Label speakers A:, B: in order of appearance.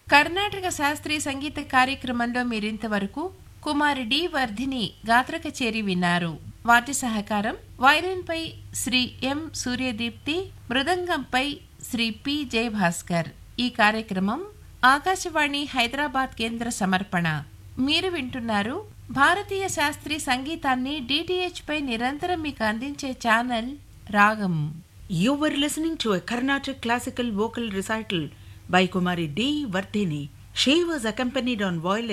A: కర్ణాటక శాస్త్రీయ సంగీత కార్యక్రమంలో మీరింతవరకు కుమారి డి వర్ధిని గాత్ర కచేరి విన్నారు. వాద్య సహకారం వైలిన్పై శ్రీ ఎం సూర్యదీప్తి, మృదంగంపై శ్రీ పి జయభాస్కర్. ఈ కార్యక్రమం ఆకాశవాణి హైదరాబాద్ కేంద్ర సమర్పణ. మీరు వింటున్నారు భారతీయ శాస్త్రీయ సంగీతాన్ని డిటిహెచ్ పై నిరంతరం మీకు అందించే ఛానల్ రాగం.
B: You were listening to a Carnatic classical vocal recital by Kumari D. Vardhini. She was accompanied on violin